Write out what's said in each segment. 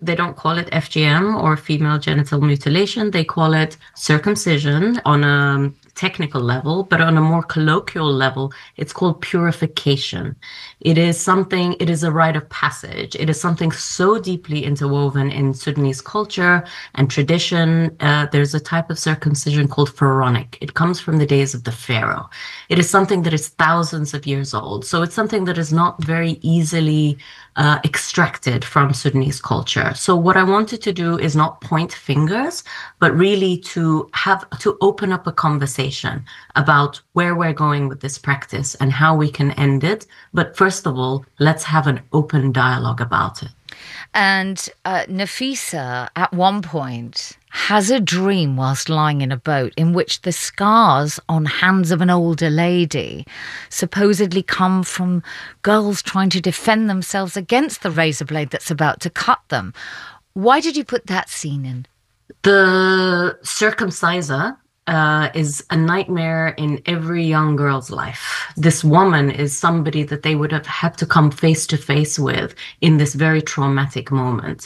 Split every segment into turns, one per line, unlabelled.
they don't call it FGM or female genital mutilation. They call it circumcision on a technical level, but on a more colloquial level, it's called purification. It is a rite of passage. It is something so deeply interwoven in Sudanese culture and tradition. There's a type of circumcision called pharaonic. It comes from the days of the pharaoh. It is something that is thousands of years old. So it's something that is not very easily extracted from Sudanese culture. So what I wanted to do is not point fingers, but really to open up a conversation about where we're going with this practice and how we can end it. But first of all, let's have an open dialogue about it.
And Nafisa, at one point, has a dream whilst lying in a boat in which the scars on hands of an older lady supposedly come from girls trying to defend themselves against the razor blade that's about to cut them. Why did you put that scene in?
The circumciser is a nightmare in every young girl's life. This woman is somebody that they would have had to come face to face with in this very traumatic moment.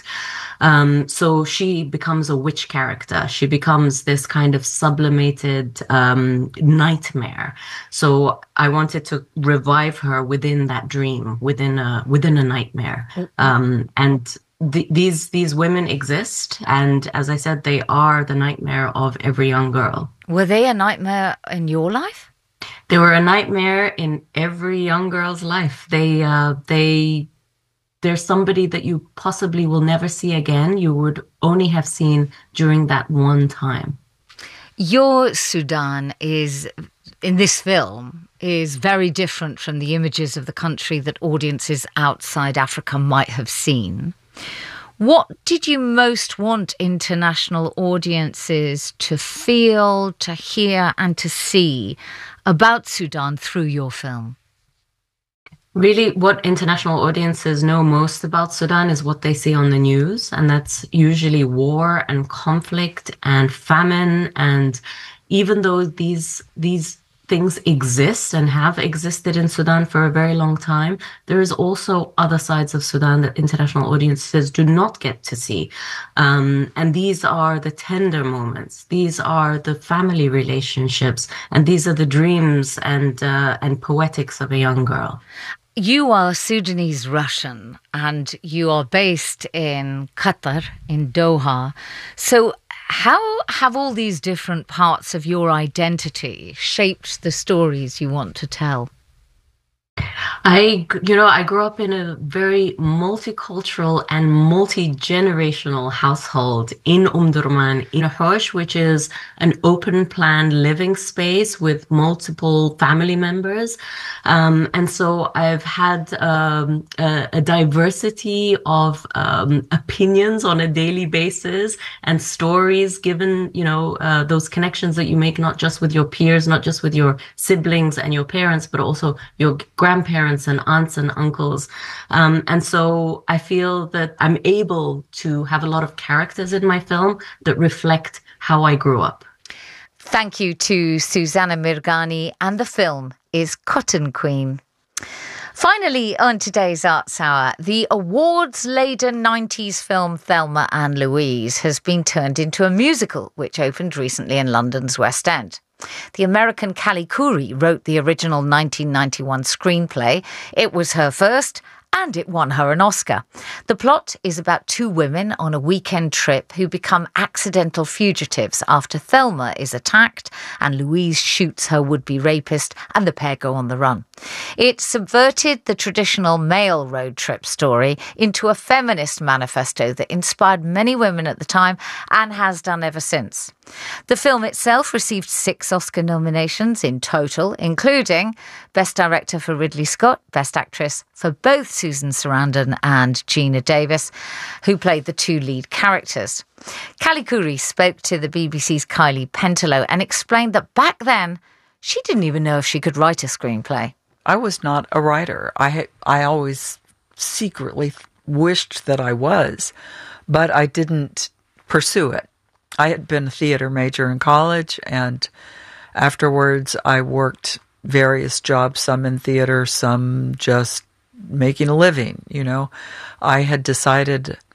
So she becomes a witch character. She becomes this kind of sublimated nightmare. So I wanted to revive her within that dream, within a nightmare. And these women exist, and as I said, they are the nightmare of every young girl.
Were they a nightmare in your life?
They were a nightmare in every young girl's life. They're somebody that you possibly will never see again. You would only have seen during that one time.
Your Sudan is, in this film, is very different from the images of the country that audiences outside Africa might have seen. What did you most want international audiences to feel, to hear, and to see about Sudan through your film?
Really, what international audiences know most about Sudan is what they see on the news, and that's usually war and conflict and famine. And even though these things exist and have existed in Sudan for a very long time, there is also other sides of Sudan that international audiences do not get to see. And these are the tender moments. These are the family relationships. And these are the dreams and poetics of a young girl.
You are Sudanese Russian and you are based in Qatar, in Doha. So how have all these different parts of your identity shaped the stories you want to tell?
I grew up in a very multicultural and multi-generational household in Durman, in Hosh, which is an open plan living space with multiple family members. And so I've had a diversity of opinions on a daily basis and stories given, those connections that you make not just with your peers, not just with your siblings and your parents, but also your grandparents and aunts and uncles. And so I feel that I'm able to have a lot of characters in my film that reflect how I grew up.
Thank you to Susanna Mirghani, and the film is Cotton Queen. Finally, on today's Arts Hour, the awards-laden 90s film Thelma and Louise has been turned into a musical, which opened recently in London's West End. The American Callie Khouri wrote the original 1991 screenplay. It was her first, and it won her an Oscar. The plot is about two women on a weekend trip who become accidental fugitives after Thelma is attacked and Louise shoots her would-be rapist, and the pair go on the run. It subverted the traditional male road trip story into a feminist manifesto that inspired many women at the time and has done ever since. The film itself received 6 Oscar nominations in total, including Best Director for Ridley Scott, Best Actress for both Susan Sarandon and Gina Davis, who played the two lead characters. Callie Khouri spoke to the BBC's Kylie Pentelow and explained that back then, she didn't even know if she could write a screenplay.
I was not a writer. I always secretly wished that I was, but I didn't pursue it. I had been a theater major in college, and afterwards I worked various jobs, some in theater, some just making a living, I had decided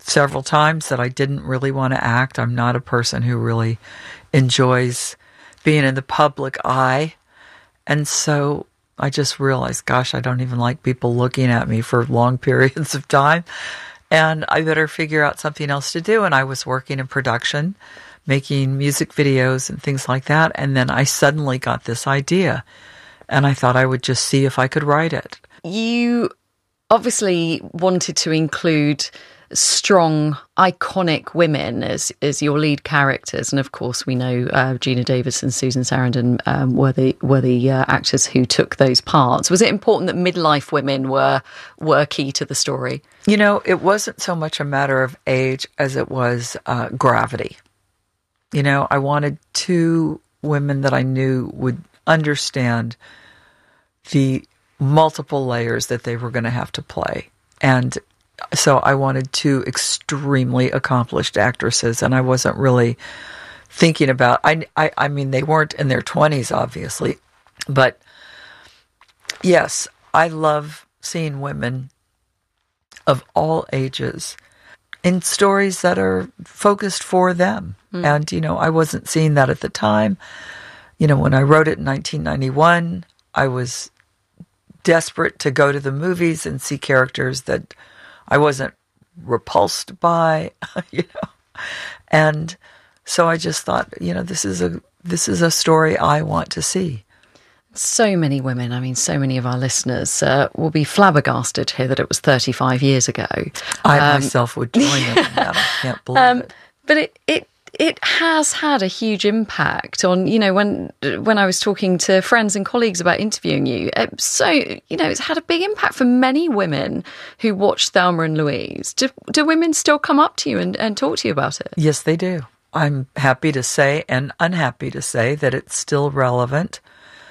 several times that I didn't really want to act. I'm not a person who really enjoys being in the public eye. And so I just realized, gosh, I don't even like people looking at me for long periods of time. And I better figure out something else to do. And I was working in production, making music videos and things like that. And then I suddenly got this idea. And I thought I would just see if I could write it.
You obviously wanted to include strong, iconic women as your lead characters, and of course we know Geena Davis and Susan Sarandon were the actors who took those parts. Was it important that midlife women were key to the story?
You know, it wasn't so much a matter of age as it was gravity. You know, I wanted two women that I knew would understand the multiple layers that they were going to have to play. And so I wanted two extremely accomplished actresses, and I wasn't really thinking about, I mean, they weren't in their 20s, obviously, but yes, I love seeing women of all ages in stories that are focused for them. And, you know, I wasn't seeing that at the time. You know, when I wrote it in 1991, I was desperate to go to the movies and see characters that I wasn't repulsed by, you know. And so I just thought, you know, this is a story I want to see.
So many women, I mean, so many of our listeners will be flabbergasted to hear that it was 35 years ago.
I myself would join them in that. I can't believe it.
But it has had a huge impact on, you know, when I was talking to friends and colleagues about interviewing you. So, you know, it's had a big impact for many women who watched Thelma and Louise. Do women still come up to you and talk to you about it?
Yes, they do. I'm happy to say and unhappy to say that it's still relevant.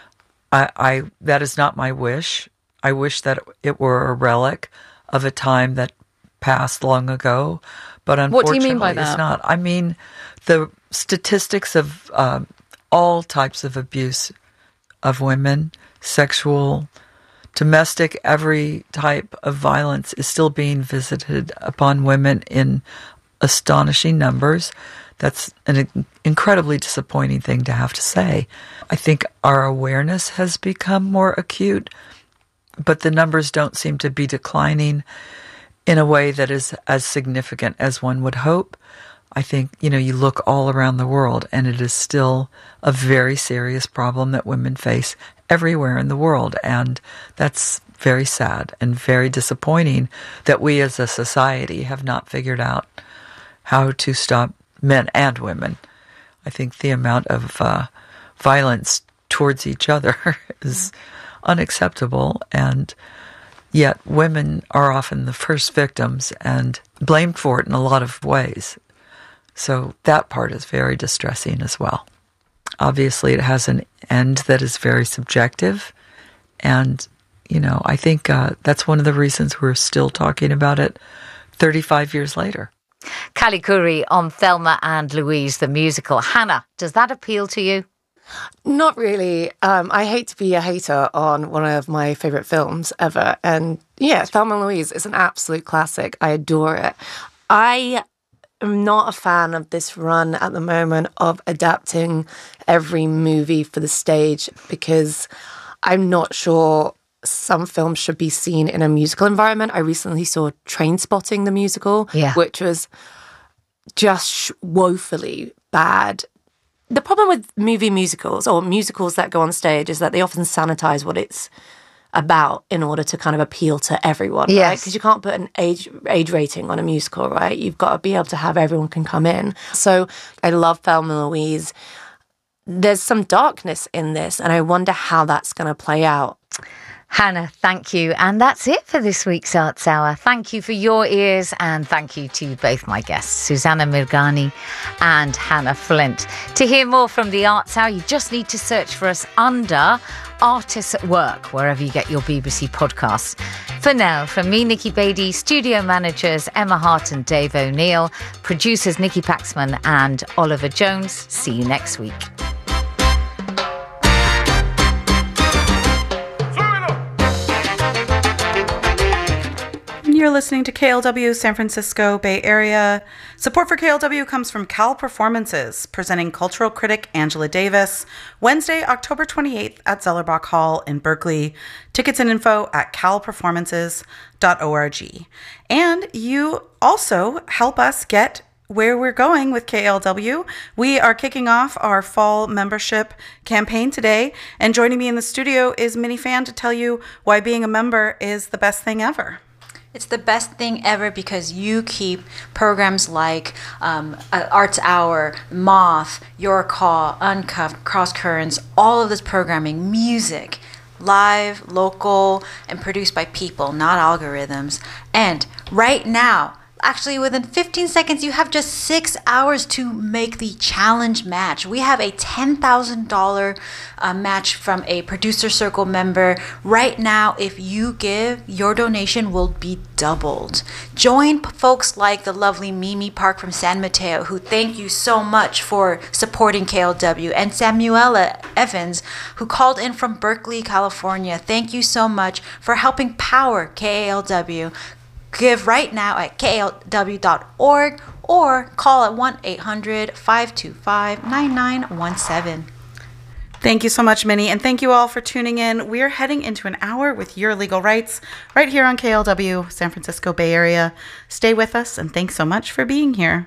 I that is not my wish. I wish that it were a relic of a time that passed long ago, but unfortunately,
what do you mean by that?
It's not. I mean, the statistics of all types of abuse of women, sexual, domestic, every type of violence is still being visited upon women in astonishing numbers. That's an incredibly disappointing thing to have to say. I think our awareness has become more acute, but the numbers don't seem to be declining in a way that is as significant as one would hope. I think, you know, you look all around the world and it is still a very serious problem that women face everywhere in the world. And that's very sad and very disappointing that we as a society have not figured out how to stop men and women. I think the amount of violence towards each other is unacceptable, and yet women are often the first victims and blamed for it in a lot of ways. So that part is very distressing as well. Obviously, it has an end that is very subjective, and, you know, I think that's one of the reasons we're still talking about it 35 years later.
Callie Khouri on Thelma and Louise, the musical. Hannah, does that appeal to you?
Not really. I hate to be a hater on one of my favourite films ever. And yeah, Thelma and Louise is an absolute classic. I adore it. I am not a fan of this run at the moment of adapting every movie for the stage, because I'm not sure some films should be seen in a musical environment. I recently saw Trainspotting, the musical, which was just woefully bad. The problem with movie musicals, or musicals that go on stage, is that they often sanitize what it's about in order to kind of appeal to everyone, right? Because you can't put an age rating on a musical, right? You've got to be able to have everyone can come in. So I love Thelma and Louise. There's some darkness in this, and I wonder how that's going to play out.
Hannah, thank you. And that's it for this week's Arts Hour. Thank you for your ears, and thank you to both my guests, Susanna Mirghani and Hannah Flint. To hear more from the Arts Hour, you just need to search for us under Artists at Work, wherever you get your BBC podcasts. For now, from me, Nikki Beattie, studio managers Emma Hart and Dave O'Neill, producers Nikki Paxman and Oliver Jones. See you next week.
You're listening to KLW San Francisco Bay Area. Support for KLW comes from Cal Performances, presenting cultural critic Angela Davis, Wednesday, October 28th at Zellerbach Hall in Berkeley. Tickets and info at calperformances.org. And you also help us get where we're going with KLW. We are kicking off our fall membership campaign today, and joining me in the studio is Minnie Fan to tell you why being a member is the best thing ever.
It's the best thing ever because you keep programs like Arts Hour, Moth, Your Call, Uncuffed, Cross Currents, all of this programming, music, live, local, and produced by people, not algorithms. And right now, actually, within 15 seconds, you have just 6 hours to make the challenge match. We have a $10,000 match from a Producer Circle member. Right now, if you give, your donation will be doubled. Join folks like the lovely Mimi Park from San Mateo, who thank you so much for supporting KLW, and Samuela Evans, who called in from Berkeley, California. Thank you so much for helping power KLW. Give right now at klw.org or call at 1-800-525-9917.
Thank you so much, Minnie, and thank you all for tuning in. We're heading into an hour with Your Legal Rights right here on KLW, San Francisco Bay Area. Stay with us, and thanks so much for being here.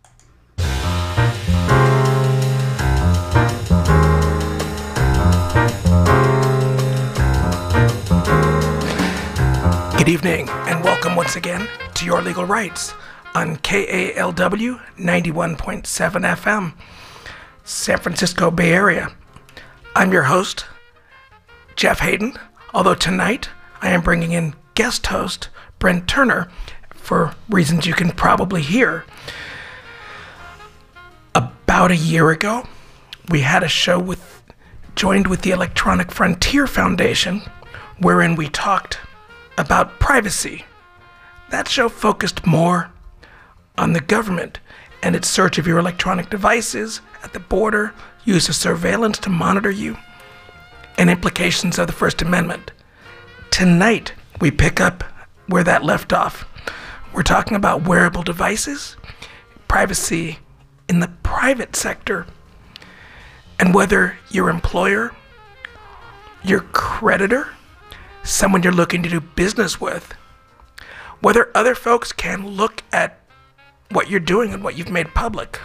Good evening, and welcome once again to Your Legal Rights on KALW 91.7 FM, San Francisco Bay Area. I'm your host, Jeff Hayden, although tonight I am bringing in guest host Brent Turner for reasons you can probably hear. About a year ago, we had a show joined with the Electronic Frontier Foundation, wherein we talked about privacy. That show focused more on the government and its search of your electronic devices at the border, use of surveillance to monitor you, and implications of the First Amendment. Tonight, we pick up where that left off. We're talking about wearable devices, privacy in the private sector, and whether your employer, your creditor, someone you're looking to do business with, whether other folks can look at what you're doing and what you've made public.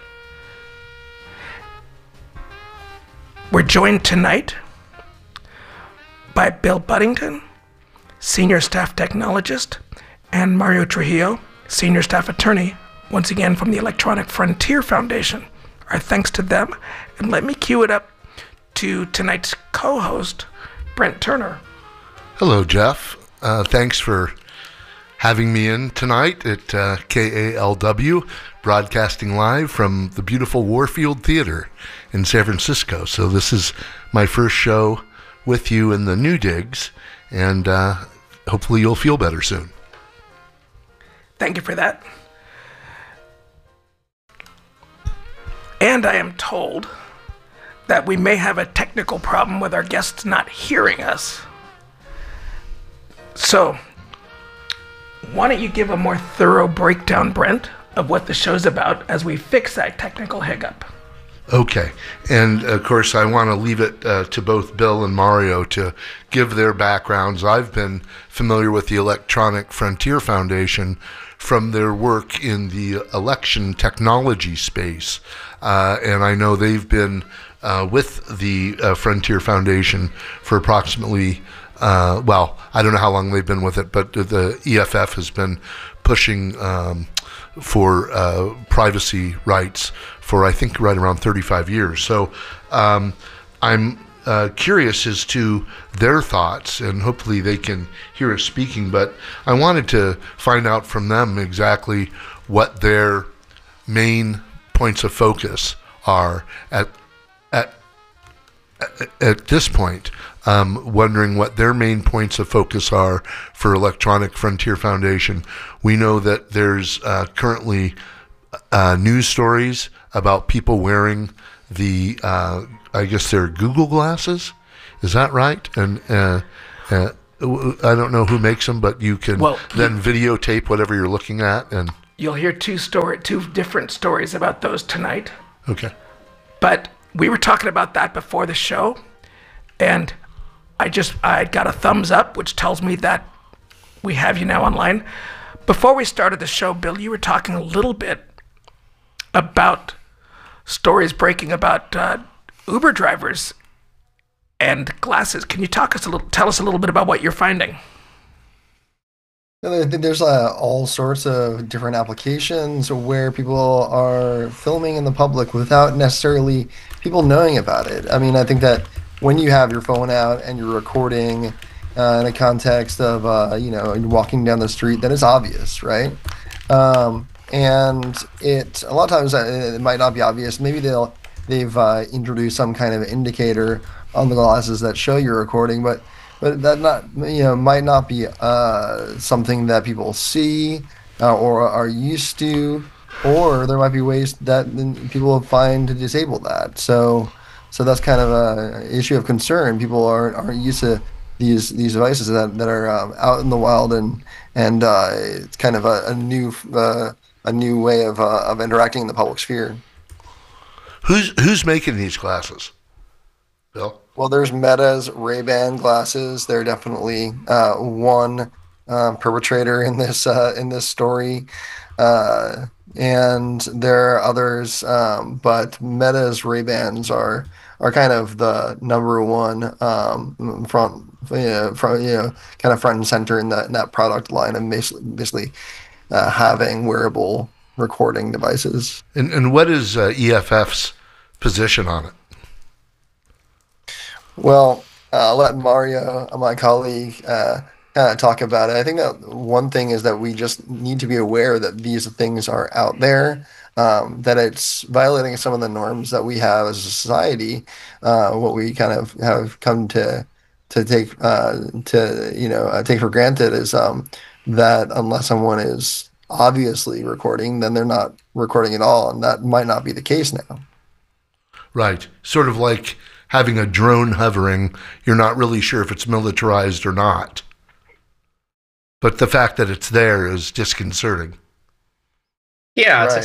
We're joined tonight by Bill Buddington, Senior Staff Technologist, and Mario Trujillo, Senior Staff Attorney, once again from the Electronic Frontier Foundation. Our thanks to them, and let me cue it up to tonight's co-host, Brent Turner.
Hello, Jeff. Thanks for having me in tonight at KALW, broadcasting live from the beautiful Warfield Theater in San Francisco. So this is my first show with you in the new digs, and hopefully you'll feel better soon.
Thank you for that. And I am told that we may have a technical problem with our guests not hearing us. So, why don't you give a more thorough breakdown, Brent, of what the show's about as we fix that technical hiccup?
Okay. And, of course, I want to leave it to both Bill and Mario to give their backgrounds. I've been familiar with the Electronic Frontier Foundation from their work in the election technology space. And I know they've been with the Frontier Foundation for approximately well, I don't know how long they've been with it, but the EFF has been pushing for privacy rights for, I think, right around 35 years. So I'm curious as to their thoughts, and hopefully they can hear us speaking, but I wanted to find out from them exactly what their main points of focus are at this point. Wondering what their main points of focus are for Electronic Frontier Foundation. We know that there's currently news stories about people wearing the, I guess they're Google glasses. Is that right? And I don't know who makes them, but you can then videotape whatever you're looking at, and
you'll hear two different stories about those tonight.
Okay.
But we were talking about that before the show, and I got a thumbs up, which tells me that we have you now online. Before we started the show, Bill, you were talking a little bit about stories breaking about Uber drivers and glasses. Can you tell us a little bit about what you're finding?
There's all sorts of different applications where people are filming in the public without necessarily people knowing about it. I mean, I think that when you have your phone out and you're recording in a context of, you're walking down the street, then it's obvious, right? And a lot of times it might not be obvious. Maybe they've introduced some kind of indicator on the glasses that show you're recording, but that might not be something that people see or are used to, or there might be ways that people find to disable that. So that's kind of a issue of concern. People aren't used to these devices that are out in the wild, and it's kind of a new way of interacting in the public sphere.
Who's making these glasses, Bill?
Well, there's Meta's Ray-Ban glasses. They're definitely one perpetrator in this story, and there are others. But Meta's Ray-Bans are kind of the number one front and center in that product line, and basically having wearable recording devices.
And what is EFF's position on it?
Well, I'll let Mario, my colleague, kind of talk about it. I think that one thing is that we just need to be aware that these things are out there, that it's violating some of the norms that we have as a society. What we kind of have come to take for granted is that unless someone is obviously recording, then they're not recording at all, and that might not be the case now.
Right. Sort of like having a drone hovering, you're not really sure if it's militarized or not. But the fact that it's there is disconcerting.
Yeah,
Right.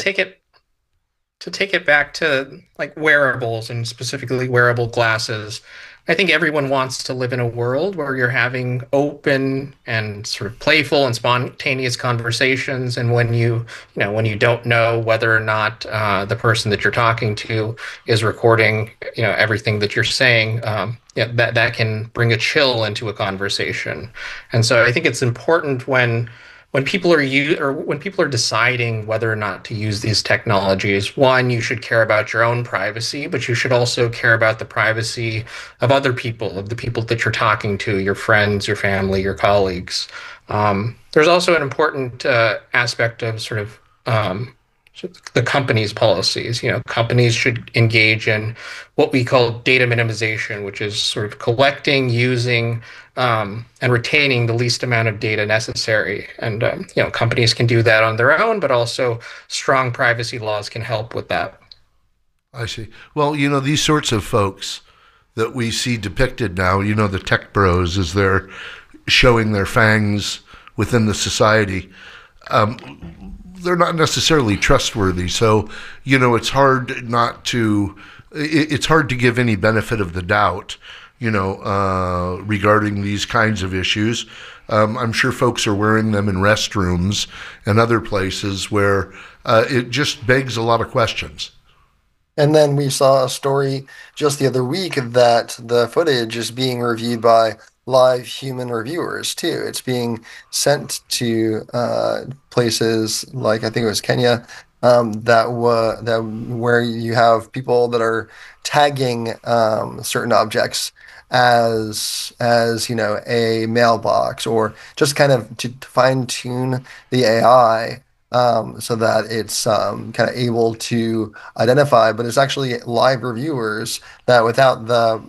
to take it back to like wearables and specifically wearable glasses. I think everyone wants to live in a world where you're having open and sort of playful and spontaneous conversations. And when you don't know whether or not the person that you're talking to is recording, everything that you're saying, that can bring a chill into a conversation. And so I think it's important when people are deciding whether or not to use these technologies, one, you should care about your own privacy, but you should also care about the privacy of other people, of the people that you're talking to, your friends, your family, your colleagues. There's also an important aspect of sort of the company's policies. Companies should engage in what we call data minimization, which is sort of collecting, using, and retaining the least amount of data necessary. And companies can do that on their own, but also strong privacy laws can help with that.
I see. Well, these sorts of folks that we see depicted now, the tech bros, as they're showing their fangs within the society, they're not necessarily trustworthy. So, it's hard it's hard to give any benefit of the doubt, regarding these kinds of issues. I'm sure folks are wearing them in restrooms and other places where it just begs a lot of questions.
And then we saw a story just the other week that the footage is being reviewed by live human reviewers too. It's being sent to places like, I think it was Kenya, where you have people that are tagging certain objects as a mailbox, or just kind of to fine tune the AI so that it's kind of able to identify, but it's actually live reviewers that, without the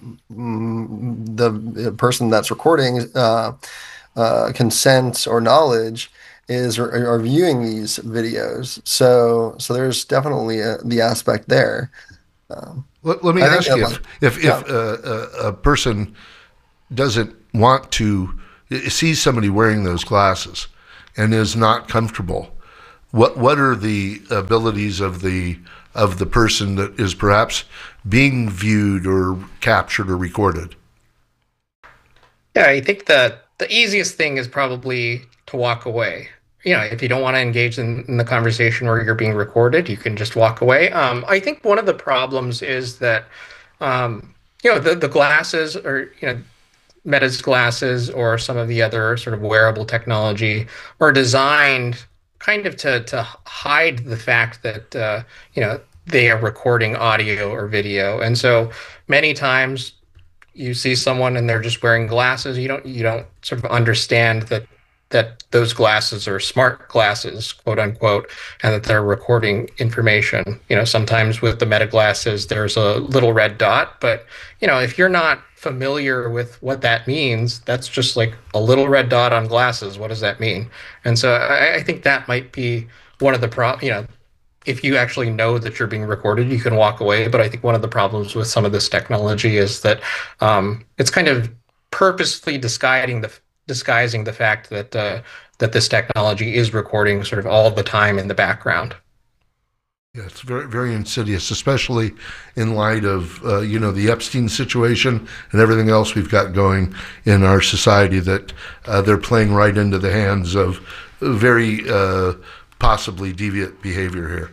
person that's recording consent or knowledge, are viewing these videos. So there's definitely the aspect there.
Let me ask you, if a person doesn't want to sees somebody wearing those glasses and is not comfortable, what are the abilities of the person that is perhaps being viewed or captured or recorded?
Yeah, I think that the easiest thing is probably to walk away. If you don't want to engage in the conversation where you're being recorded, you can just walk away. I think one of the problems is that, the glasses, or, Meta's glasses or some of the other sort of wearable technology are designed kind of to hide the fact that, they are recording audio or video. And so many times you see someone and they're just wearing glasses. You don't sort of understand that those glasses are smart glasses, quote unquote, and that they're recording information. Sometimes with the Meta glasses, there's a little red dot, but if you're not familiar with what that means, that's just like a little red dot on glasses. What does that mean? And so I think that might be one of the if you actually know that you're being recorded, you can walk away. But I think one of the problems with some of this technology is that it's kind of purposefully disguising the fact that that this technology is recording sort of all the time in the background.
Yeah, it's very, very insidious, especially in light of the Epstein situation and everything else we've got going in our society. That they're playing right into the hands of very possibly deviant behavior here.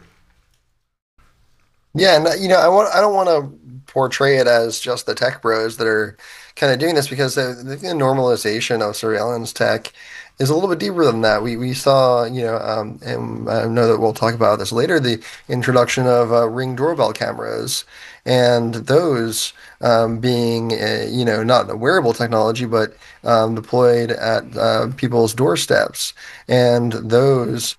Yeah, and I don't want to portray it as just the tech bros that are kind of doing this, because the normalization of surveillance tech is a little bit deeper than that. We saw, and I know that we'll talk about this later, the introduction of Ring doorbell cameras, and those being, not a wearable technology, but deployed at people's doorsteps, and those,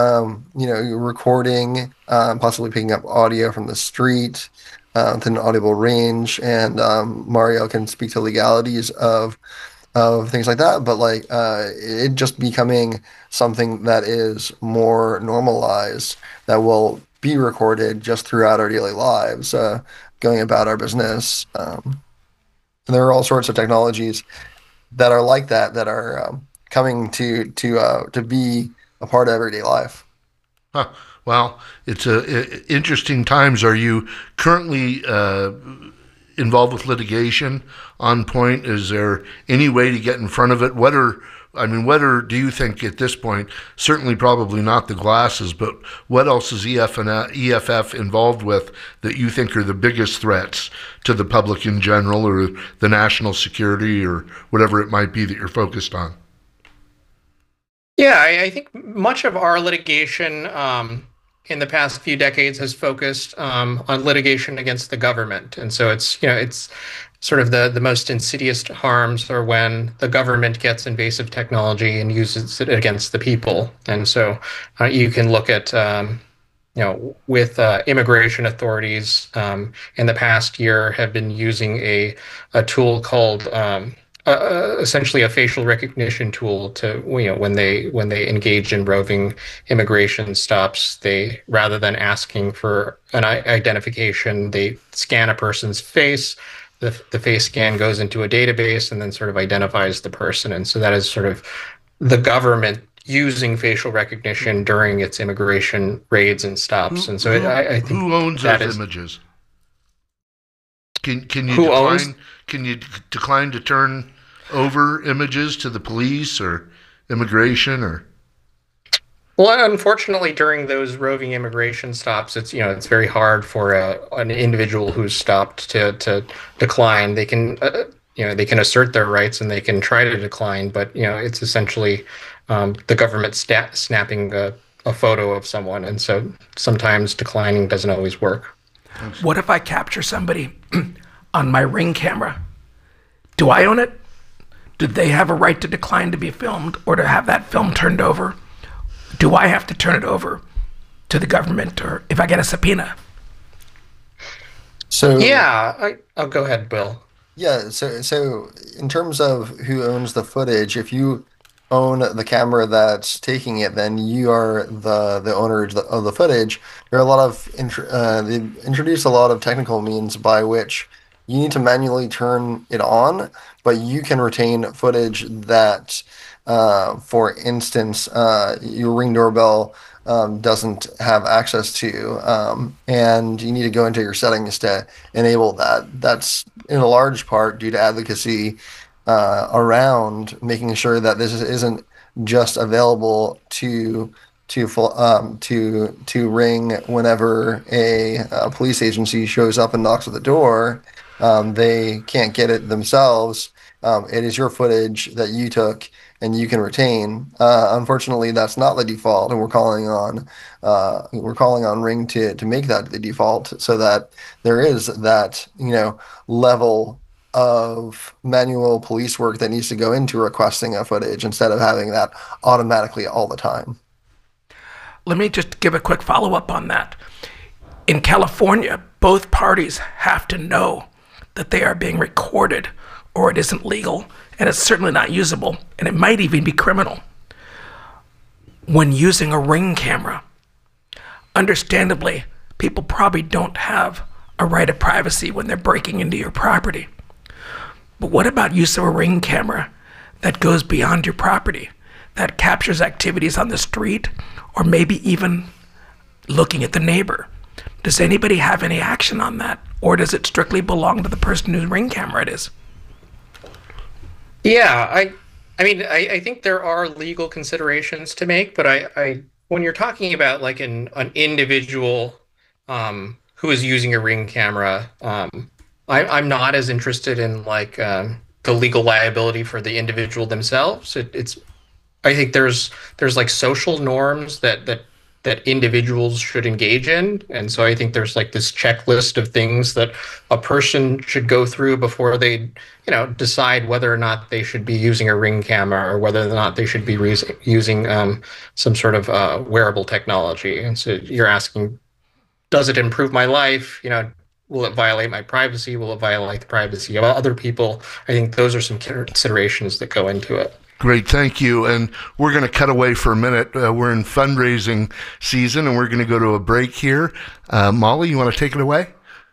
recording, possibly picking up audio from the street within an audible range, and Mario can speak to legalities of things like that, but it just becoming something that is more normalized, that will be recorded just throughout our daily lives, going about our business. And there are all sorts of technologies that are like that are coming to be a part of everyday life.
Huh. Well, it's interesting times. Are you currently involved with litigation on point? Is there any way to get in front of it? What do you think at this point? Certainly, probably not the glasses, but what else is EFF involved with that you think are the biggest threats to the public in general, or the national security, or whatever it might be that you're focused on?
Yeah, I think much of our litigation in the past few decades has focused on litigation against the government. And so it's sort of the most insidious harms are when the government gets invasive technology and uses it against the people. And so you can look at, with immigration authorities in the past year have been using a tool called essentially a facial recognition tool to, when they engage in roving immigration stops, they, rather than asking for an identification, they scan a person's face. The face scan goes into a database and then sort of identifies the person. And so that is sort of the government using facial recognition during its immigration raids and stops. And so I think
who owns those images? Can you decline to turn over images to the police or immigration, or?
Well, unfortunately, during those roving immigration stops, it's very hard for an individual who's stopped to decline. They can they can assert their rights and they can try to decline, but it's essentially the government snapping a photo of someone, and so sometimes declining doesn't always work.
What if I capture somebody on my Ring camera? Do I own it? Do they have a right to decline to be filmed or to have that film turned over? Do I have to turn it over to the government, or if I get a subpoena?
So
I'll go ahead, Bill.
Yeah, so in terms of who owns the footage, if you own the camera that's taking it, then you are the owner of the footage. There are a lot of they introduce a lot of technical means by which you need to manually turn it on, but you can retain footage that, for instance, your Ring doorbell doesn't have access to, and you need to go into your settings to enable that. That's in a large part due to advocacy around making sure that this isn't just available to Ring whenever a police agency shows up and knocks at the door. They can't get it themselves. It is your footage that you took and you can retain. Unfortunately, that's not the default, and we're calling on Ring to make that the default, so that there is that level of manual police work that needs to go into requesting a footage instead of having that automatically all the time.
Let me just give a quick follow-up on that. In California, both parties have to know that they are being recorded, or it isn't legal, and it's certainly not usable, and it might even be criminal. When using a Ring camera, understandably, people probably don't have a right of privacy when they're breaking into your property. But what about use of a Ring camera that goes beyond your property, that captures activities on the street, or maybe even looking at the neighbor? Does anybody have any action on that? Or does it strictly belong to the person whose Ring camera it is?
Yeah, I think there are legal considerations to make, but I when you're talking about like an individual who is using a Ring camera, I'm not as interested in like the legal liability for the individual themselves. I think there's like social norms that individuals should engage in, and so I think there's like this checklist of things that a person should go through before they decide whether or not they should be using a Ring camera or whether or not they should be using some sort of wearable technology. And so you're asking, does it improve my life? Will it violate my privacy? Will it violate the privacy of other people? I think those are some considerations that go into it.
Great, thank you. And we're going to cut away for a minute. We're in fundraising season, and we're going to go to a break here. Molly, you want to take it away?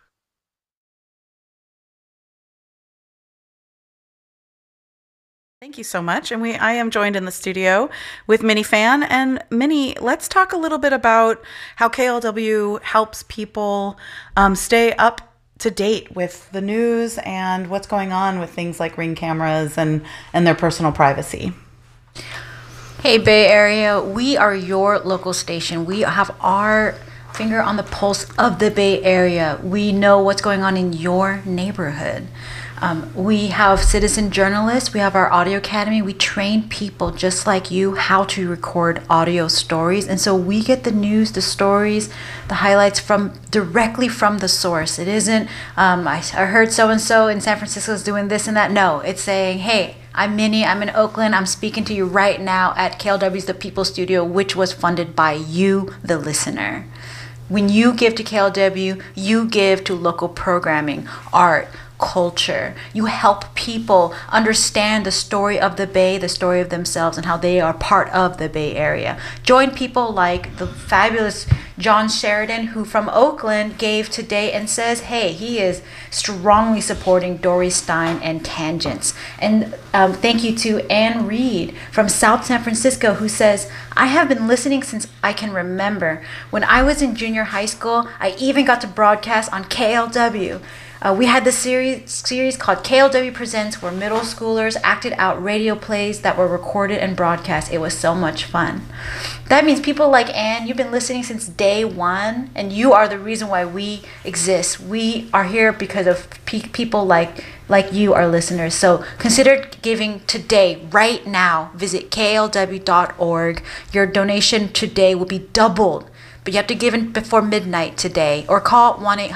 Thank you so much. And I am joined in the studio with Minnie Fan. And Minnie, let's talk a little bit about how KLW helps people stay up to date with the news and what's going on with things like Ring cameras and their personal privacy.
Hey, Bay Area, we are your local station. We have our finger on the pulse of the Bay Area. We know what's going on in your neighborhood. We have citizen journalists. We have our audio academy. We train people just like you how to record audio stories. And so we get the news, the stories, the highlights directly from the source. It isn't, I heard so-and-so in San Francisco is doing this and that. No, it's saying, hey, I'm Minnie, I'm in Oakland, I'm speaking to you right now at KLW's The People Studio, which was funded by you, the listener. When you give to KLW, you give to local programming, art, culture. You help people understand the story of the Bay, the story of themselves, and how they are part of the Bay Area. Join people like the fabulous John Sheridan, who from Oakland gave today and says, hey, he is strongly supporting Dory Stein and Tangents. And thank you to Ann Reed from South San Francisco, who says, I have been listening since I can remember. When I was in junior high school, I even got to broadcast on KLW. We had this series called KLW Presents, where middle schoolers acted out radio plays that were recorded and broadcast. It was so much fun. That means people like Ann, you've been listening since day one, and you are the reason why we exist. We are here because of people like you, our listeners. So consider giving today, right now. Visit klw.org. Your donation today will be doubled. But you have to give in before midnight today, or call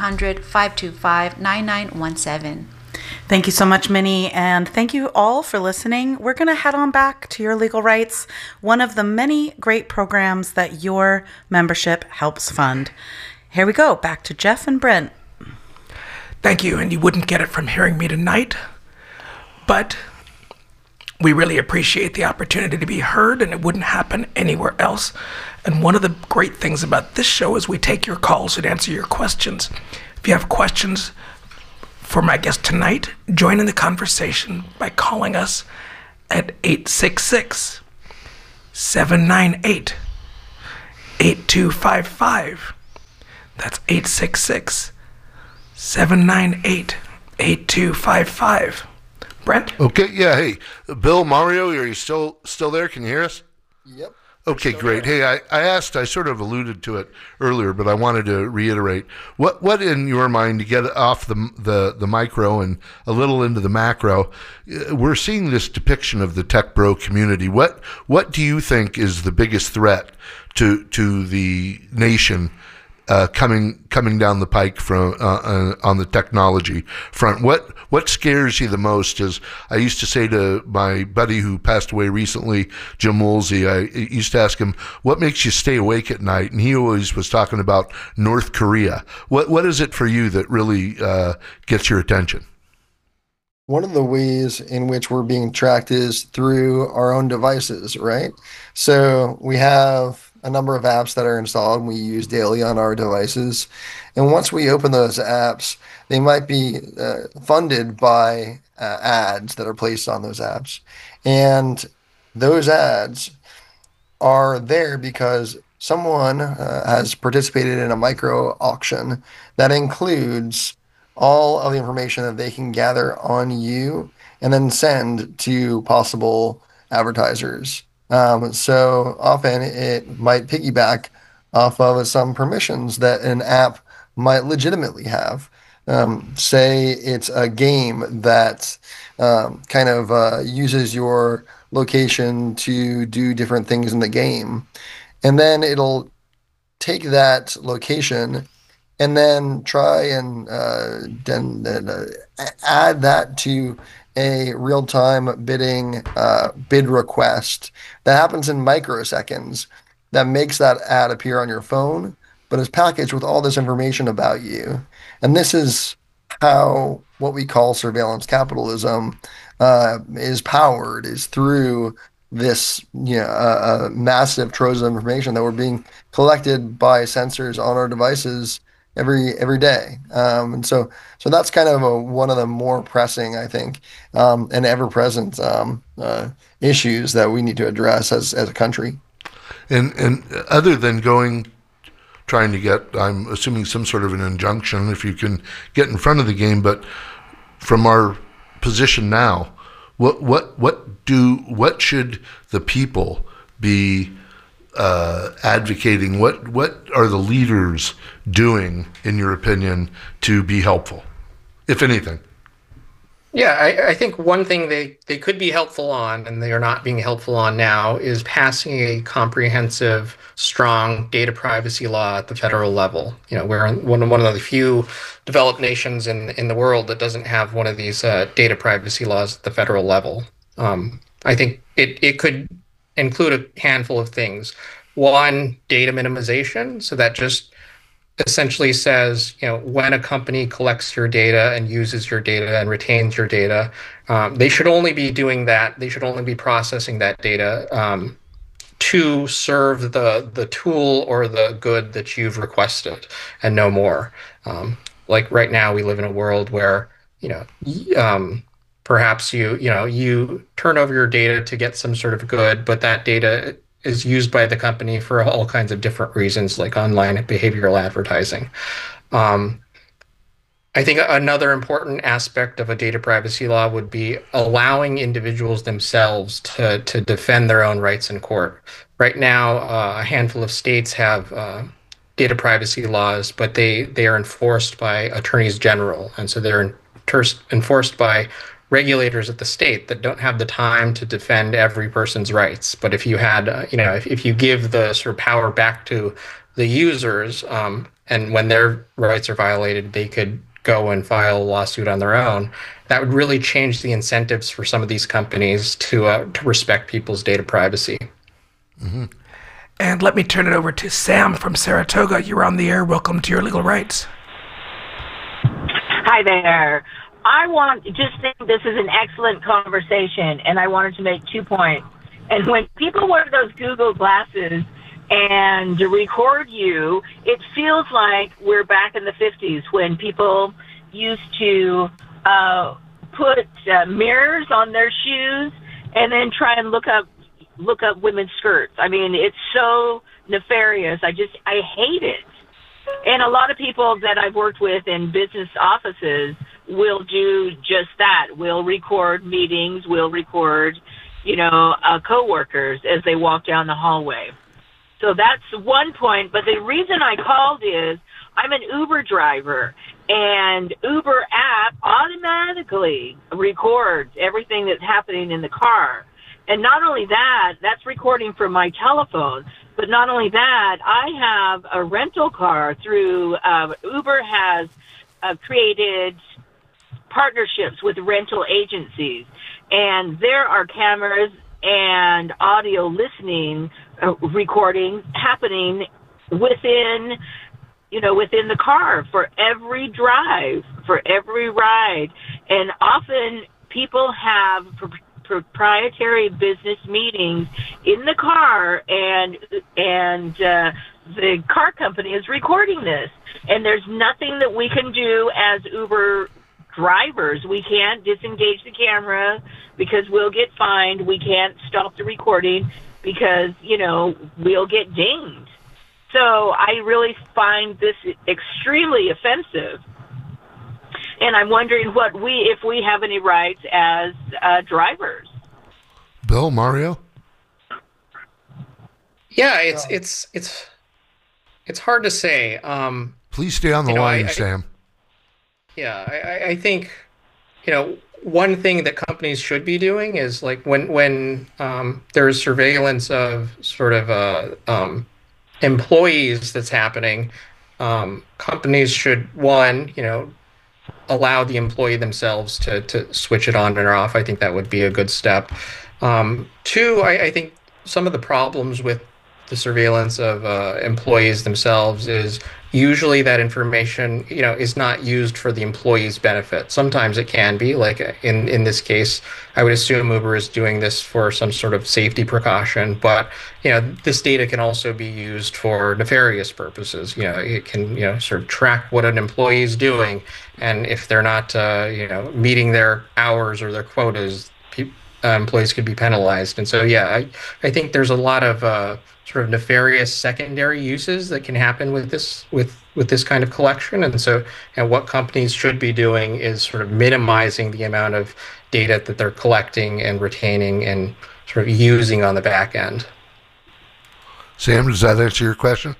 1-800-525-9917.
Thank you so much, Minnie, and thank you all for listening. We're going to head on back to Your Legal Rights, one of the many great programs that your membership helps fund. Here we go, back to Jeff and Brent.
Thank you, and you wouldn't get it from hearing me tonight, but we really appreciate the opportunity to be heard, and it wouldn't happen anywhere else. And one of the great things about this show is we take your calls and answer your questions. If you have questions For my guest tonight, join in the conversation by calling us at 866-798-8255. That's 866-798-8255. Brent?
Okay, yeah, hey, Bill, Mario, are you still there? Can you hear us?
Yep.
Okay, great. Hey, I sort of alluded to it earlier, but I wanted to reiterate. What in your mind, to get off the micro and a little into the macro, we're seeing this depiction of the tech bro community. What do you think is the biggest threat to the nation coming down the pike from on the technology front? What scares you the most? As I used to say to my buddy who passed away recently, Jim Woolsey, I used to ask him, what makes you stay awake at night? And he always was talking about North Korea. What is it for you that really gets your attention?
One of the ways in which we're being tracked is through our own devices, right? So we have a number of apps that are installed and we use daily on our devices. And once we open those apps, they might be funded by ads that are placed on those apps. And those ads are there because someone has participated in a micro auction that includes all of the information that they can gather on you and then send to possible advertisers. So often it might piggyback off of some permissions that an app might legitimately have. Say it's a game that kind of uses your location to do different things in the game. And then it'll take that location and then try and add that to a real-time bidding bid request that happens in microseconds that makes that ad appear on your phone, but is packaged with all this information about you. And this is how what we call surveillance capitalism is powered, is through this massive troves of information that we're being collected by sensors on our devices every day. And so that's kind of one of the more pressing, I think, and ever-present issues that we need to address as a country.
And other than trying to get, I'm assuming, some sort of an injunction if you can get in front of the game, but from our position now, what should the people be advocating? What are the leaders doing, in your opinion, to be helpful, if anything?
Yeah, I think one thing they could be helpful on, and they are not being helpful on now, is passing a comprehensive, strong data privacy law at the federal level. We're one of the few developed nations in the world that doesn't have one of these data privacy laws at the federal level. I think it could include a handful of things. One, data minimization, so that just essentially says, when a company collects your data and uses your data and retains your data, they should only be doing that. They should only be processing that data to serve the tool or the good that you've requested, and no more. Like right now, we live in a world where perhaps you turn over your data to get some sort of good, but that data is used by the company for all kinds of different reasons, like online behavioral advertising. I think another important aspect of a data privacy law would be allowing individuals themselves to defend their own rights in court. Right now, a handful of states have data privacy laws, but they are enforced by attorneys general, and so they're enforced by regulators at the state that don't have the time to defend every person's rights. But if you had, if you give the sort of power back to the users, and when their rights are violated, they could go and file a lawsuit on their own, that would really change the incentives for some of these companies to respect people's data privacy.
Mm-hmm. And let me turn it over to Sam from Saratoga. You're on the air. Welcome to Your Legal Rights.
Hi there. I just think this is an excellent conversation, and I wanted to make 2 points. And when people wear those Google glasses and record you, it feels like we're back in the 50s when people used to put mirrors on their shoes and then try and look up women's skirts. I mean, it's so nefarious. I hate it. And a lot of people that I've worked with in business offices will do just that. We'll record meetings. We'll record, coworkers as they walk down the hallway. So that's one point. But the reason I called is I'm an Uber driver, and Uber app automatically records everything that's happening in the car. And not only that, that's recording from my telephone. But not only that, I have a rental car through Uber has created partnerships with rental agencies. And there are cameras and audio listening, recording happening within the car for every drive, for every ride. And often people have proprietary business meetings in the car, and the car company is recording this. And there's nothing that we can do as Uber drivers. We can't disengage the camera because we'll get fined. We can't stop the recording because, we'll get dinged. So I really find this extremely offensive. And I'm wondering if we have any rights as drivers.
Bill, Mario?
Yeah, it's hard to say.
Please stay on the line, Sam.
Yeah, I think, one thing that companies should be doing is like when there's surveillance of sort of employees that's happening, companies should, one, allow the employee themselves to switch it on and off. I think that would be a good step. Two, I think some of the problems with the surveillance of employees themselves is usually that information, is not used for the employee's benefit. Sometimes it can be, like in this case, I would assume Uber is doing this for some sort of safety precaution, but, this data can also be used for nefarious purposes. It can, sort of track what an employee is doing. And if they're not, meeting their hours or their quotas, employees could be penalized. And so, I think there's a lot of sort of nefarious secondary uses that can happen with this kind of collection. And so, what companies should be doing is sort of minimizing the amount of data that they're collecting and retaining and sort of using on the back end.
Sam, does that answer your question?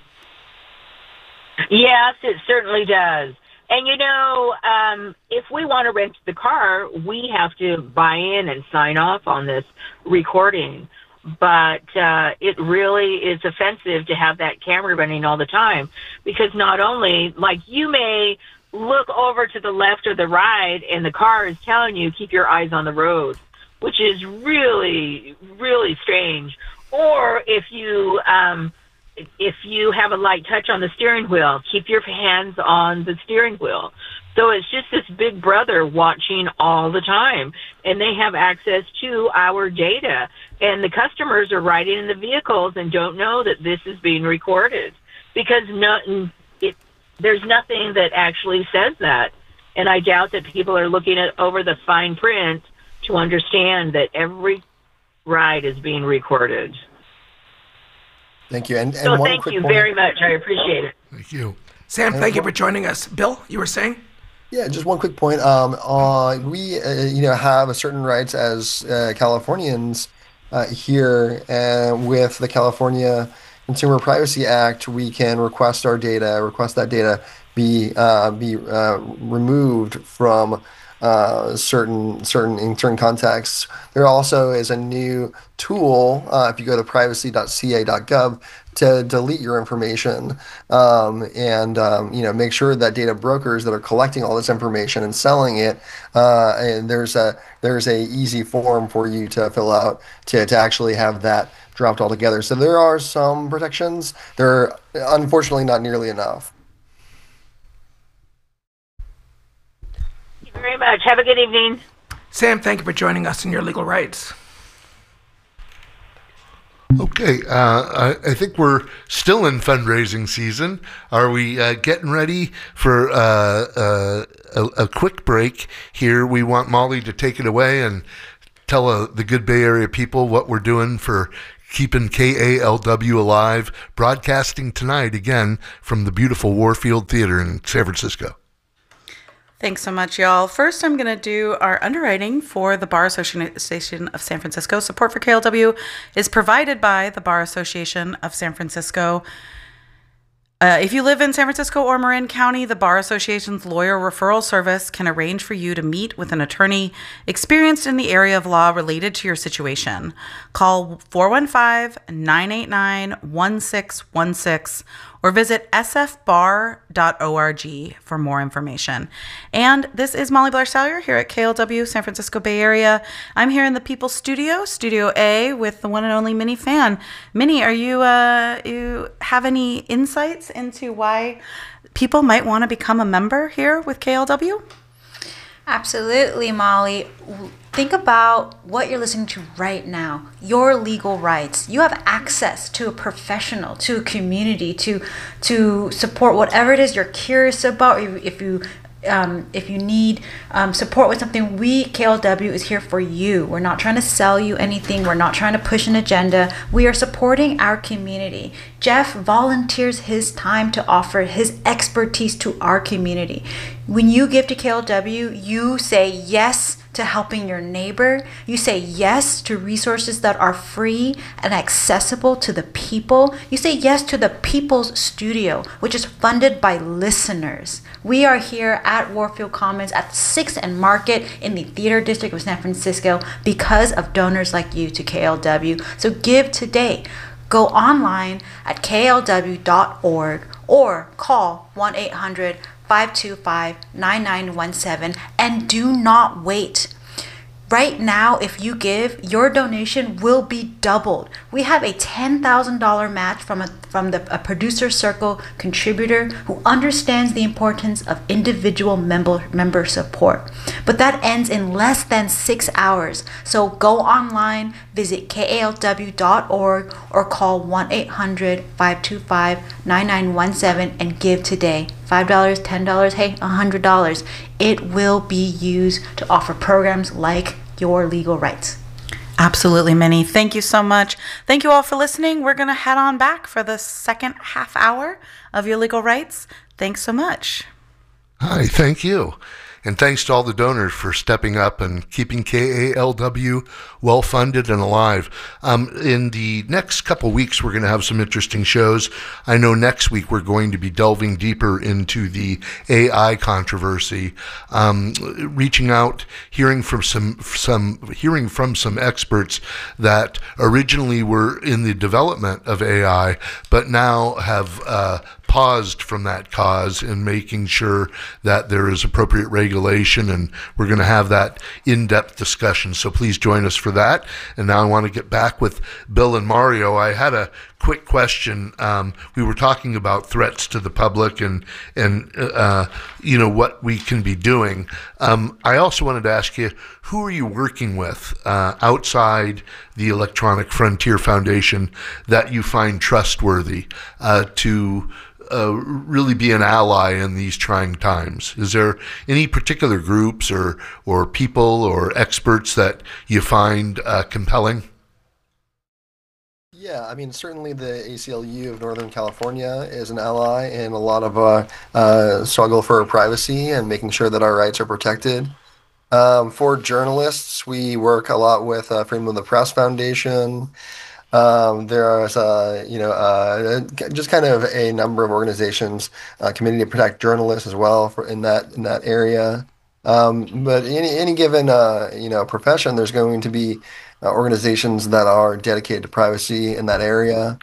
Yes, it certainly does. And if we want to rent the car, we have to buy in and sign off on this recording. But it really is offensive to have that camera running all the time, because not only, like, you may look over to the left or the right and the car is telling you, keep your eyes on the road, which is really, really strange. Or if you have a light touch on the steering wheel, keep your hands on the steering wheel. So it's just this big brother watching all the time, and they have access to our data. And the customers are riding in the vehicles and don't know that this is being recorded, because there's nothing that actually says that. And I doubt that people are looking over the fine print to understand that every ride is being recorded.
Thank you. And
so thank you very much. I appreciate it.
Thank you.
Sam, thank you for joining us. Bill, you were saying?
Yeah, just one quick point. We have a certain rights as Californians here, and with the California Consumer Privacy Act, we can request that data be removed from certain contexts. There also is a new tool, if you go to privacy.ca.gov, to delete your information, and make sure that data brokers that are collecting all this information and selling it, and there's a easy form for you to fill out to actually have that dropped altogether. So there are some protections. They're unfortunately not nearly enough.
Very much. Have a good evening.
Sam, thank you for joining us in your legal rights.
Okay, I think we're still in fundraising season. Are we getting ready for a quick break here? We want Molly to take it away and tell the good Bay Area people what we're doing for keeping KALW alive, broadcasting tonight again from the beautiful Warfield Theater in San Francisco.
Thanks so much, y'all. First, I'm going to do our underwriting for the Bar Association of San Francisco. Support for KLW is provided by the Bar Association of San Francisco. If you live in San Francisco or Marin County, the Bar Association's lawyer referral service can arrange for you to meet with an attorney experienced in the area of law related to your situation. Call 415-989-1616 or visit sfbar.org for more information. And this is Molly Blair Salyer here at KLW, San Francisco Bay Area. I'm here in the People Studio, Studio A, with the one and only Minnie Fan. Minnie, are you have any insights into why people might want to become a member here with KLW?
Absolutely, Molly. Think about what you're listening to right now, your legal rights. You have access to a professional, to a community, to support whatever it is you're curious about. If you need support with something, KLW is here for you. We're not trying to sell you anything. We're not trying to push an agenda. We are supporting our community. Jeff volunteers his time to offer his expertise to our community. When you give to KLW, you say yes to helping your neighbor. You say yes to resources that are free and accessible to the people. You say yes to the People's Studio, which is funded by listeners. We are here at Warfield Commons at 6th and Market in the Theater District of San Francisco because of donors like you to KLW. So give today. Go online at klw.org or call 1-800-525-9917 and do not wait. Right now, if you give, your donation will be doubled. We have a $10,000 match from a Producer Circle contributor who understands the importance of individual member support. But that ends in less than 6 hours. So go online, visit kalw.org or call 1-800-525-9917 and give today. $5, $10, hey, $100. It will be used to offer programs like Your Legal Rights.
Absolutely, Minnie. Thank you so much. Thank you all for listening. We're going to head on back for the second half hour of Your Legal Rights. Thanks so much.
Hi, thank you. And thanks to all the donors for stepping up and keeping KALW well-funded and alive. In the next couple weeks, we're going to have some interesting shows. I know next week we're going to be delving deeper into the AI controversy, reaching out, hearing from some experts that originally were in the development of AI, but now have paused from that cause in making sure that there is appropriate regulation, and we're going to have that in-depth discussion. So please join us for that. And now I want to get back with Bill and Mario. I had a quick question. We were talking about threats to the public and what we can be doing. I also wanted to ask you, who are you working with outside the Electronic Frontier Foundation that you find trustworthy to really be an ally in these trying times? Is there any particular groups or people or experts that you find compelling?
Yeah, I mean, certainly the ACLU of Northern California is an ally in a lot of struggle for privacy and making sure that our rights are protected. For journalists, we work a lot with Freedom of the Press Foundation. There's just kind of a number of organizations, Committee to Protect Journalists as well in that area. But any given profession, there's going to be organizations that are dedicated to privacy in that area.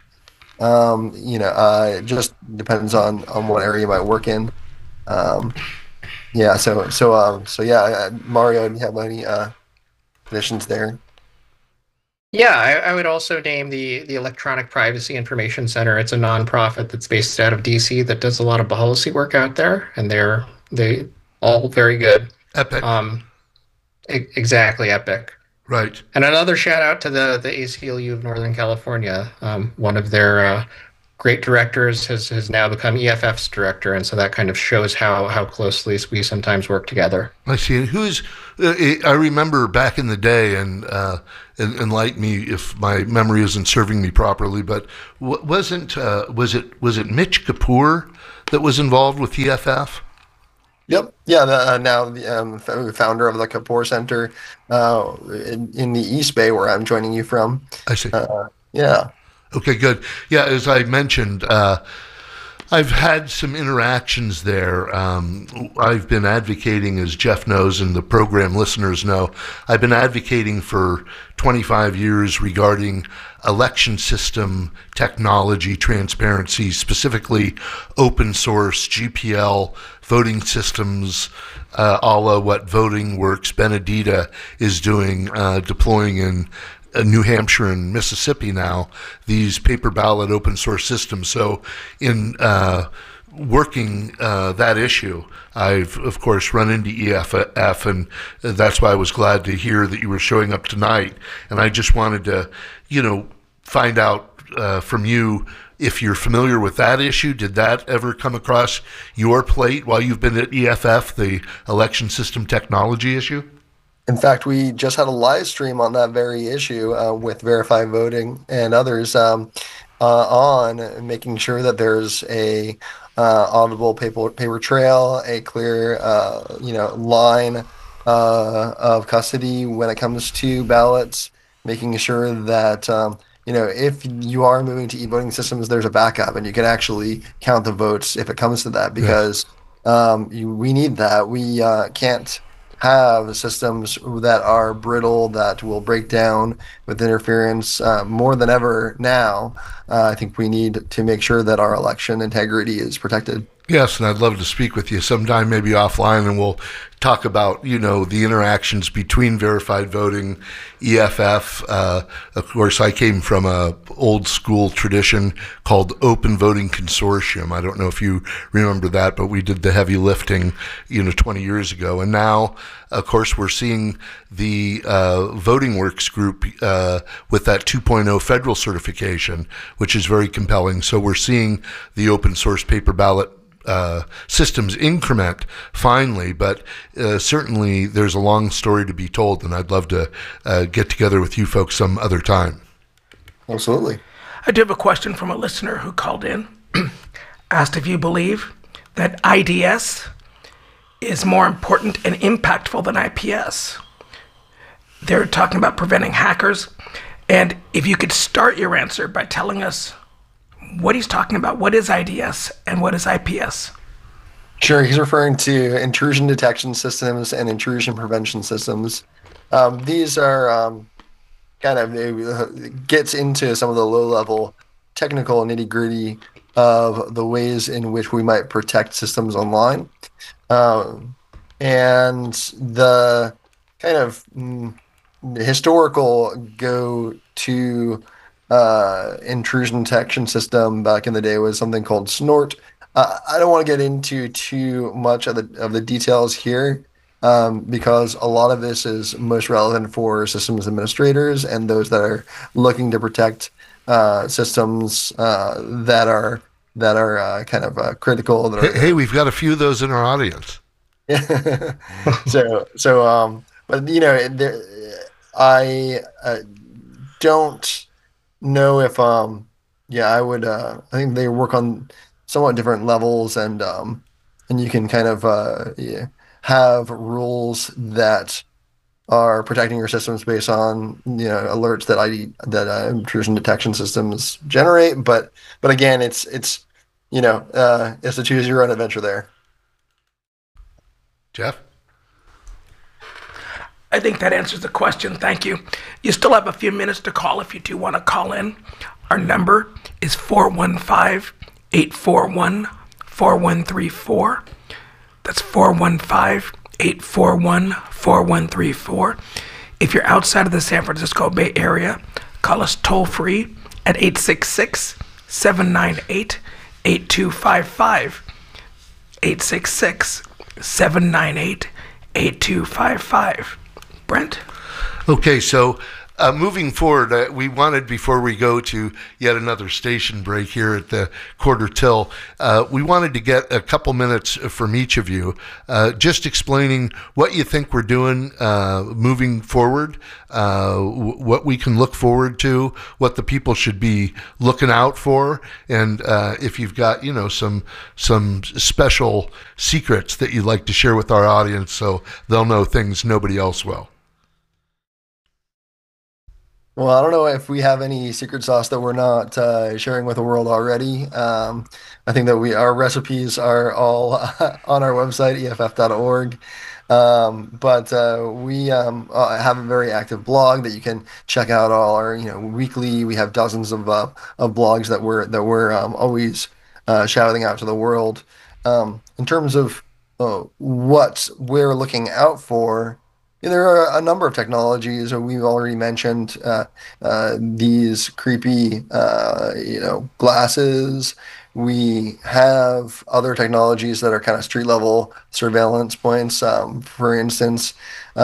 It just depends on what area you might work in. Yeah. So Mario, do you have any additions there?
Yeah, I would also name the Electronic Privacy Information Center. It's a nonprofit that's based out of DC that does a lot of policy work out there, and they all very good.
Epic.
Exactly, Epic.
Right.
And another shout out to the ACLU of Northern California. One of their great directors has now become EFF's director, and so that kind of shows how closely we sometimes work together.
I see. And I remember back in the day, and enlighten me if my memory isn't serving me properly, but was it Mitch Kapoor that was involved with EFF?
Yep. Yeah. Now the founder of the Kapoor Center in the East Bay, where I'm joining you from.
I see.
Yeah.
Okay, good. Yeah, as I mentioned, I've had some interactions there. I've been advocating, as Jeff knows and the program listeners know, I've been advocating for 25 years regarding election system technology transparency, specifically open source GPL voting systems, a la what Voting Works Benedita is doing, deploying in New Hampshire and Mississippi now, these paper ballot open source systems. So in working that issue, I've, of course, run into EFF, and that's why I was glad to hear that you were showing up tonight. And I just wanted to, find out from you if you're familiar with that issue. Did that ever come across your plate while you've been at EFF, the election system technology issue?
In fact, we just had a live stream on that very issue with Verify Voting and others on making sure that there's a auditable paper trail, a clear line of custody when it comes to ballots, making sure that if you are moving to e-voting systems, there's a backup and you can actually count the votes if it comes to that, because we need that. We can't have systems that are brittle, that will break down with interference more than ever now. I think we need to make sure that our election integrity is protected.
Yes, and I'd love to speak with you sometime, maybe offline, and we'll talk about, the interactions between verified voting, EFF. Of course, I came from a old school tradition called Open Voting Consortium. I don't know if you remember that, but we did the heavy lifting, 20 years ago. And now, of course, we're seeing the Voting Works group with that 2.0 federal certification, which is very compelling. So we're seeing the open source paper ballot systems increment finally, but certainly there's a long story to be told, and I'd love to get together with you folks some other time.
Absolutely.
I do have a question from a listener who called in, asked if you believe that IDS is more important and impactful than IPS. They're talking about preventing hackers, and if you could start your answer by telling us what he's talking about. What is IDS and what is IPS?
Sure, he's referring to intrusion detection systems and intrusion prevention systems. These are gets into some of the low-level technical nitty-gritty of the ways in which we might protect systems online. And the kind of historical go-to intrusion detection system back in the day was something called Snort. I don't want to get into too much of the details here, because a lot of this is most relevant for systems administrators and those that are looking to protect systems that are kind of critical.
Hey, we've got a few of those in our audience.
But I don't know if I would I think they work on somewhat different levels, and you can kind of have rules that are protecting your systems based on alerts that intrusion detection systems generate, but again it's a choose your own adventure there.
Jeff?
I think that answers the question. Thank you. You still have a few minutes to call if you do want to call in. Our number is 415-841-4134. That's 415-841-4134. If you're outside of the San Francisco Bay Area, call us toll free at 866-798-8255. 866-798-8255. Brent?
Okay, so moving forward, we wanted, before we go to yet another station break here at the Quarter Till, we wanted to get a couple minutes from each of you, just explaining what you think we're doing moving forward, what we can look forward to, what the people should be looking out for, and if you've got, some special secrets that you'd like to share with our audience so they'll know things nobody else will.
Well, I don't know if we have any secret sauce that we're not sharing with the world already. I think that our recipes are all on our website, EFF.org. But we have a very active blog that you can check out all our, weekly. We have dozens of blogs that we're always shouting out to the world. In terms of what we're looking out for, there are a number of technologies. We've already mentioned these creepy, glasses. We have other technologies that are kind of street level surveillance points. For instance,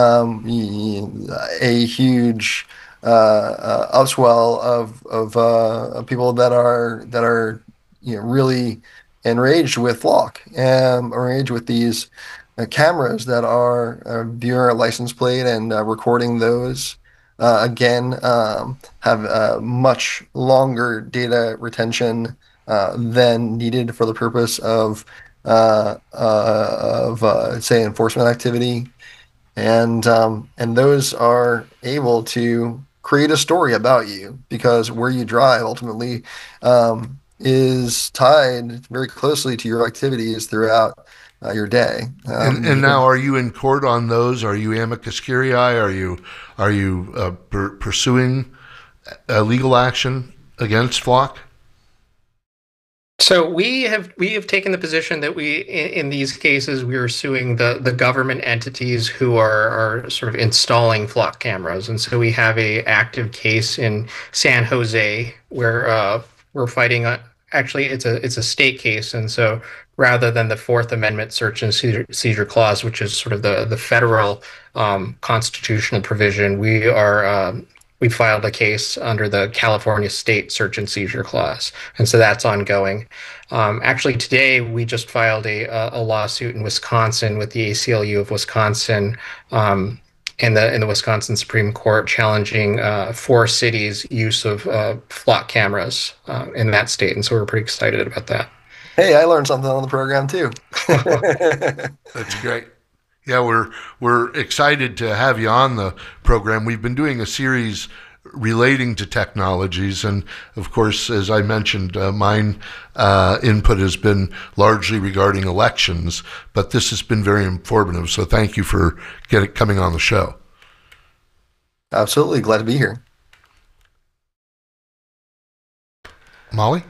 a huge upswell of people that are really enraged with Flock and enraged with these cameras that are viewing our license plate and recording those. Again, have much longer data retention than needed for the purpose of say, enforcement activity, and those are able to create a story about you, because where you drive ultimately is tied very closely to your activities throughout your day.
And now, are you in court on those? Are you amicus curiae? Are you pursuing legal action against Flock?
So we have taken the position that in these cases we are suing the government entities who are sort of installing Flock cameras, and so we have a active case in San Jose where we're fighting. Actually, it's a state case, and so rather than the Fourth Amendment search and seizure clause, which is sort of the federal constitutional provision, we filed a case under the California State Search and Seizure Clause, and so that's ongoing. Actually, today we just filed a lawsuit in Wisconsin with the ACLU of Wisconsin in the Wisconsin Supreme Court, challenging 4 cities' use of Flock cameras in that state, and so we're pretty excited about that.
Hey, I learned something on the program too.
That's great. Yeah, we're excited to have you on the program. We've been doing a series relating to technologies, and of course, as I mentioned, mine input has been largely regarding elections, but this has been very informative, so thank you for coming on the show.
Absolutely, glad to be here.
Molly?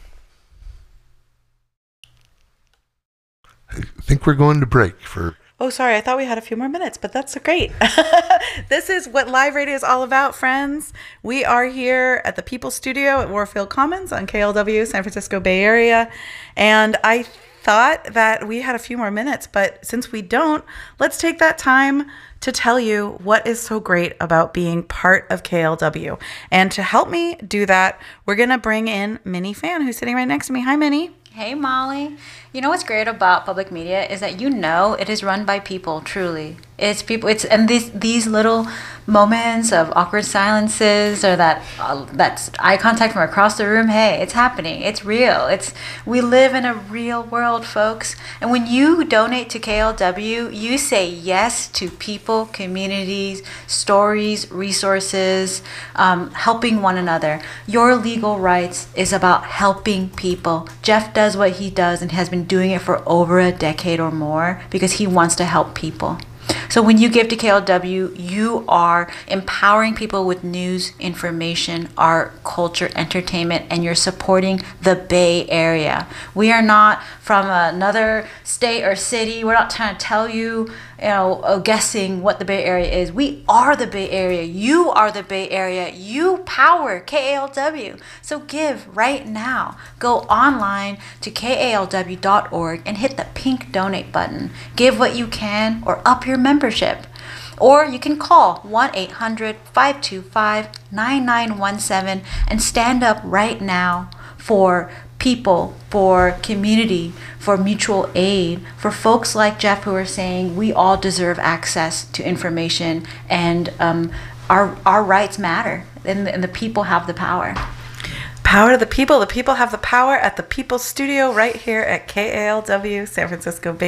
I think we're going to break for...
Oh, sorry. I thought we had a few more minutes, but that's great. This is what live radio is all about, friends. We are here at the People Studio at Warfield Commons on KLW, San Francisco Bay Area. And I thought that we had a few more minutes, but since we don't, let's take that time to tell you what is so great about being part of KLW. And to help me do that, we're going to bring in Minnie Fan, who's sitting right next to me. Hi, Minnie.
Hey, Molly. You know what's great about public media is that it is run by people, truly. It's people. And these little moments of awkward silences, or that's eye contact from across the room. Hey, it's happening. It's real. We live in a real world, folks. And when you donate to KLW, you say yes to people, communities, stories, resources, helping one another. Your legal rights is about helping people. Jeff does what he does and has been doing it for over a decade or more because he wants to help people. So when you give to KLW, you are empowering people with news, information, art, culture, entertainment, and you're supporting the Bay Area. We are not from another state or city. We're not trying to tell you, guessing what the Bay Area is. We are the Bay Area. You are the Bay Area. You power KALW. So give right now. Go online to KALW.org and hit the pink donate button. Give what you can or up your membership. Or you can call 1-800-525-9917 and stand up right now for people, for community, for mutual aid, for folks like Jeff who are saying we all deserve access to information, and our rights matter, and the people have the power.
Power to the people. The people have the power at the People Studio right here at KALW San Francisco Bay.